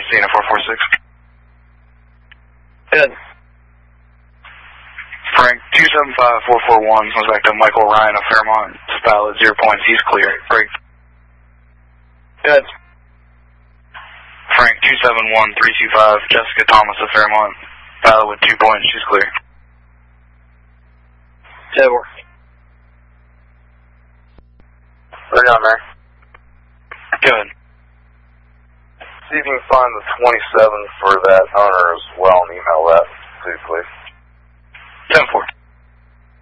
Cena 446. Good. Frank 275441 comes back to Michael Ryan of Fairmont. It's valid, 0 points. He's clear. Break. Good. Frank 271325 Jessica Thomas of Fairmont. Valid with 2 points. She's clear. Good work. Bring on, Mary. Good. See if you can find the 27 for that owner as well and email that too, please. 10-4.